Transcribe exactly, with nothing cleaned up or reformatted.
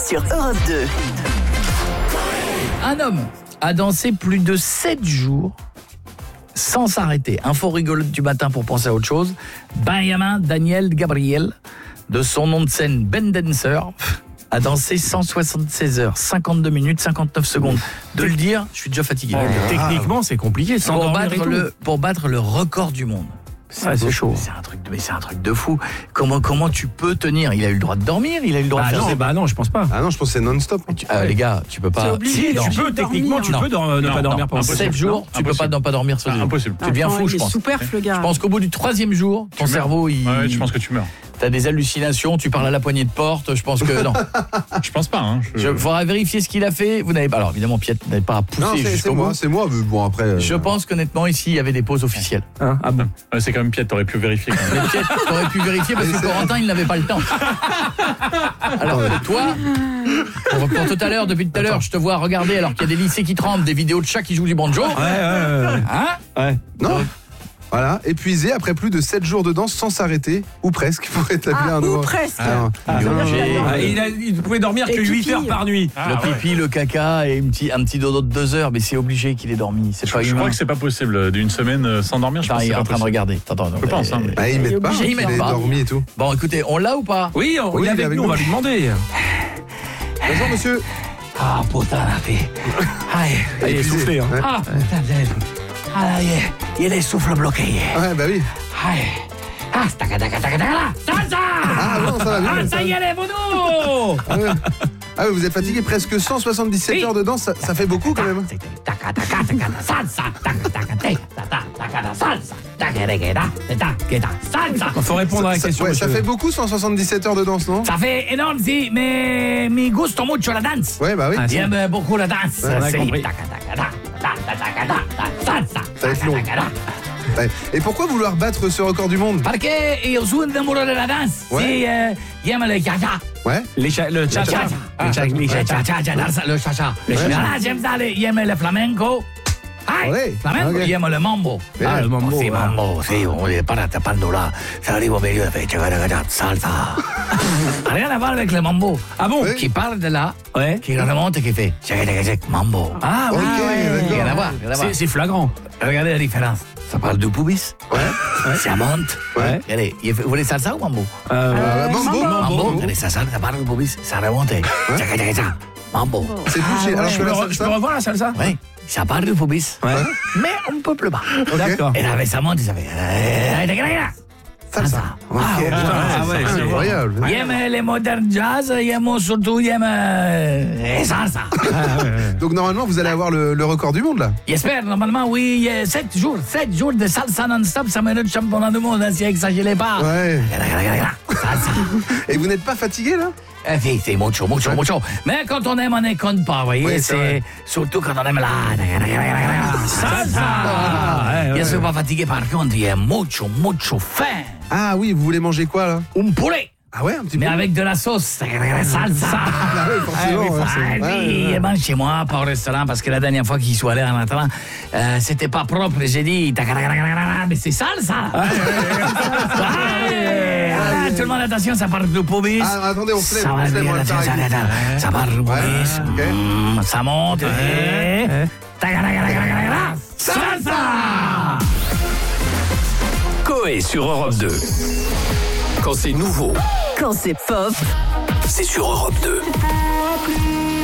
sur Europe deux. Un homme a dansé plus de sept jours sans s'arrêter. Info rigolote du matin pour penser à autre chose. Benjamin Daniel Gabriel, de son nom de scène Ben Dancer, a dansé cent soixante-seize heures, cinquante-deux minutes, cinquanteneuf secondes. De le dire, je suis déjà fatigué. Ah, techniquement, c'est compliqué. Sans Pour dormir et battre, tout. le, pour battre le record du monde. C'est, Ouais, c'est chaud. C'est un truc de, mais c'est un truc de fou. Comment, comment tu peux tenir? Il a eu le droit de dormir, il a eu le droit Ah de faire. non, bah non, je pense pas. Ah non, je pense que c'est non-stop. Tu- euh, les gars, tu peux C'est pas. obligé. Si, non. tu peux, techniquement, tu Non. peux dor- ne Non, pas dormir non, pendant sept jours, tu peux pas ne pas dormir ce Ah, jour. impossible. Tu deviens Attends, fou, il je est pense. superflu, le gars. Je pense qu'au bout du troisième jour, ton Tu meurs. cerveau, il. Ouais, je pense que tu meurs. T'as des hallucinations, tu parles à la poignée de porte, je pense que non. Je pense pas. Hein. Je... Il faudra vérifier ce qu'il a fait. Vous n'avez pas. Alors évidemment, Piet n'avez pas à pousser Non, c'est, c'est jusqu'au moi, bout. c'est moi. Mais bon, après. euh, Je pense qu'honnêtement, ici, il y avait des pauses officielles. Hein ah bon. Ouais, c'est quand même piètre, t'aurais pu vérifier quand même. Mais Piet, t'aurais pu vérifier parce que Corentin, il n'avait pas le temps. Alors toi, pour, pour tout à l'heure, depuis tout à l'heure, je te vois regarder alors qu'il y a des lycées qui tremblent, des vidéos de chats qui jouent du banjo. Ouais, ouais, ouais. Hein ouais. Non. Voilà, épuisé après plus de sept jours de danse sans s'arrêter, ou presque, pour établir Ah, un ou nouveau. presque. Ah, Ah, Il est obligé. Ah, il, a, il pouvait dormir Et que huit pipi. heures par nuit. Ah, Le pipi, le caca et un petit, un petit dodo de deux heures, mais c'est obligé qu'il ait dormi. C'est pas Je humain. crois que c'est pas possible d'une semaine euh, sans dormir. Je Attends, pense que il est c'est en pas train de possible. regarder. Attends, attends, Je pense, hein, mais- Ah, ils mettent pas, obligé, hein, ils mettent qu'il ait pas. dormi et tout. Bon, écoutez, on l'a ou pas? Oui, on, Oui, il est avec avec nous, on nous. va lui demander. Bonjour, monsieur. Ah, putain, Aïe. Ah, il est Épuisé. soufflé. Hein. Ouais. Ah, ah, il y a les souffles bloqués. Ouais, bah oui. Aïe. Ah, taca, taca, taca, taca, salsa. Ah non, ça va bien. Ah, ça y est, les vaudous. Ah, ouais. Ah oui, vous êtes fatigué, presque cent soixante-dix-sept Oui. heures de danse, ça, ça fait beaucoup quand même. Taca, taca, taca, salsa. Taca, taca, taca, taca, salsa. Taca, taca, taca, salsa. Il faut répondre à la Ça, question. ouais, ça monsieur. fait beaucoup cent soixante-dix-sept heures de danse, non? Ça fait énorme, si, mais me gusta mucho la danse. Ouais, bah oui. Ah, J'aime beaucoup la danse. Ouais, on a C'est compris. taca, taca, taca, taca, taca, salsa. Ça va être long. Taca, taca, Ouais. Et pourquoi vouloir battre ce record du monde? Parce que io sono innamorato della danza. Ouais. Sì, eh, j'aime le cha-cha. Ouais. Les cha- le Le cha-cha. cha-cha. Le cha- les Le cha-cha. cha-cha, danza, le cha-cha. Ouais. Ah, j'aime ça, le- j'aime le flamenco. Ah, Ouais. flamenco, Ok. j'aime le mambo. Ah, le mambo. Sì, ouais. mambo, sì, on est pas tapando là. Ça arrive au milieu, fait cha-cha, salsa. Rien à voir avec le mambo. Ah bon? Ouais. Qui parle de là, Ouais. qui remonte et qui fait cha-cha, mambo. Ah Ok, oui. d'accord. Rien à voir, rien à voir. C'est, c'est flagrant. Regardez la différence. Ça parle de pubis. Ouais. Ça monte. Ouais. Regardez, il fait- vous voulez salsa ou mambo? Euh, Euh, mambo. Mambo, regardez, ça, ça, ça parle de pubis. Ça remonte. Tchaca, tchaca, tchaca. Mambo. C'est plus chez. Alors, je, je peux peux le la re- je peux salsa. revoir la salsa? Oui, ça parle de pubis. Ouais. Mais un peu plus bas. D'accord. Et là, avec ça monte, ça fait. Salsa. Ok. Ah, putain, ah, ouais, c'est c'est incroyable. Il aime les modernes jazz, il aime surtout, il aime les salsa. Donc normalement, vous allez avoir le, le record du monde là. J'espère, normalement, oui, sept jours, sept jours de salsa non-stop, ça mérite le championnat du monde, hein, si exagérez pas. Ouais. Salsa. Et vous n'êtes pas fatigué là? Eh, si, c'est mucho, mucho, mucho. Mais quand on aime, on ne compte pas, vous voyez. Oui, c'est c'est vrai. surtout quand on aime la salsa. ouais, Je ouais. ne suis pas fatigué, par contre, il y a mucho, mucho faim. Ah oui, vous voulez manger quoi là? Un poulet, Ah ouais, un petit peu. mais avec de la sauce. Salsa. Ah oui, forcément. Ah, ouais, oui, c'est- ouais, il ouais. mange chez moi, pas au restaurant, parce que la dernière fois qu'il soit allé en entrant, euh, c'était pas propre. J'ai dit, mais c'est salsa. Ouais. Ah, tout le monde, attention, ça parle de pubis. Ah, attendez, on se lève, Ça on va se lève, bien, on va le faire attention, avec vous. attention. Ça parle de pubis. Ouais, ok. Mm, ça monte. et- Salsa. Coé sur Europe deux. Quand c'est nouveau, Quand c'est pop, c'est sur Europe deux.